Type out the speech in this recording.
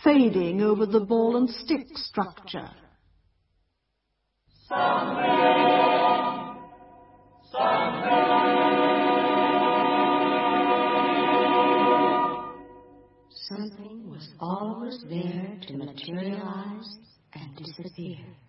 fading over the ball and stick structure. Something was always there to materialize and disappear.